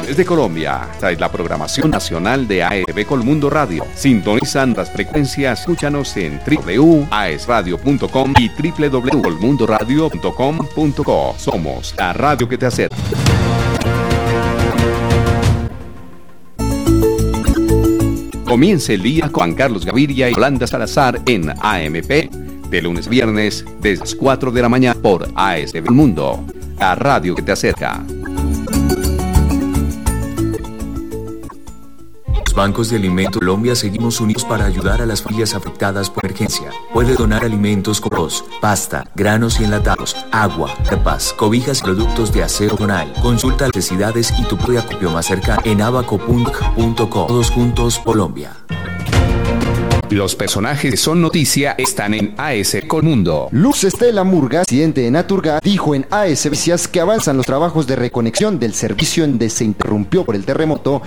Desde Colombia, trae la programación nacional de ASB Colmundo Radio. Sintonizan las frecuencias, escúchanos en www.asradio.com y www.colmundoradio.com.co. Somos la radio que te acerca. Comience el día con Juan Carlos Gaviria y Yolanda Salazar en AMP, de lunes a viernes, desde las 4 de la mañana por ASB Colmundo, la radio que te acerca. Bancos de Alimentos Colombia seguimos unidos para ayudar a las familias afectadas por emergencia. Puede donar alimentos como arroz, pasta, granos y enlatados, agua, ropas, cobijas y productos de aseo personal. Consulta necesidades y tu propio acopio más cercano en abaco.co. Todos juntos, Colombia. Los personajes que son noticia están en ASB Colmundo. Luz Estela Murga, presidente de Naturga, dijo en ASB Noticias que avanzan los trabajos de reconexión del servicio en donde se interrumpió por el terremoto,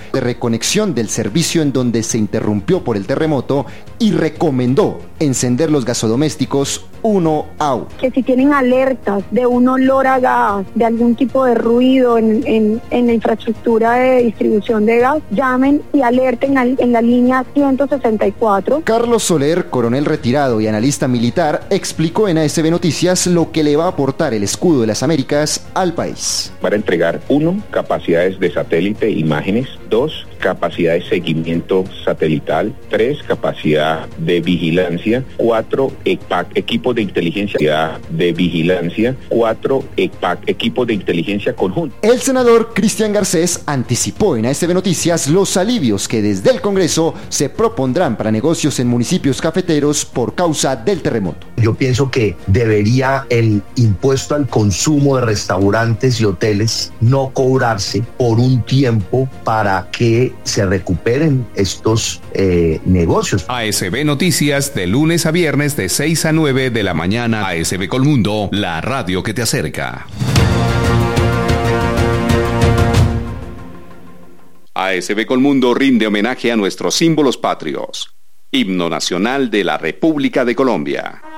y recomendó encender los gasodomésticos 1 out. Que si tienen alertas de un olor a gas, de algún tipo de ruido en la infraestructura de distribución de gas, llamen y alerten en la línea 164. Carlos Soler, coronel retirado y analista militar, explicó en ASB Noticias lo que le va a aportar el escudo de las Américas al país. Para entregar 1, capacidades de satélite, imágenes; 2, capacidad de seguimiento satelital; 3, capacidad de vigilancia; 4, equipos de inteligencia de vigilancia; 4, equipos de inteligencia conjunta. El senador Cristian Garcés anticipó en ASB Noticias los alivios que desde el Congreso se propondrán para negocios en municipios cafeteros por causa del terremoto. Yo pienso que debería el impuesto al consumo de restaurantes y hoteles no cobrarse por un tiempo para que se recuperen estos negocios. ASB Noticias, de lunes a viernes de 6 a 9 de la mañana. ASB Colmundo, la radio que te acerca. ASB Colmundo rinde homenaje a nuestros símbolos patrios. Himno Nacional de la República de Colombia.